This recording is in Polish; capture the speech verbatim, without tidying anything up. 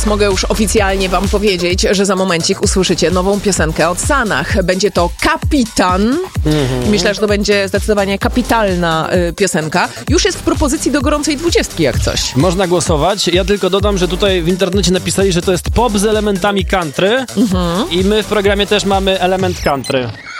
Mogę już oficjalnie wam powiedzieć, że za momencik usłyszycie nową piosenkę od Sanach. Będzie to Kapitan. Mm-hmm. Myślę, że to będzie zdecydowanie kapitalna y, piosenka. Już jest w propozycji do gorącej dwudziestki, jak coś. Można głosować. Ja tylko dodam, że tutaj w internecie napisali, że to jest pop z elementami country. Mm-hmm. I my w programie też mamy element country.